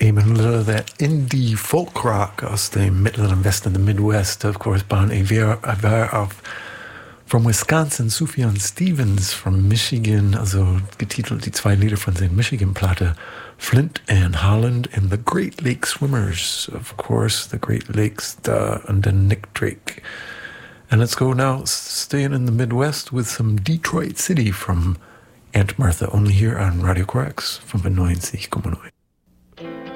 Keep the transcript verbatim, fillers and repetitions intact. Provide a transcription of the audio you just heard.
Eben a little of that indie folk rock aus dem mittleren Westen, the Midwest, of course, Bon Iver, Iver of from Wisconsin, Sufjan Stevens from Michigan, also getitelt die zwei Lieder von seiner Michigan-Platte, Flint and Holland and the Great Lake Swimmers, of course, the Great Lakes, uh, and then Nick Drake. And let's go now, staying in the Midwest with some Detroit City from Aunt Martha, only here on Radio Korax, fünfundneunzig Komma neun.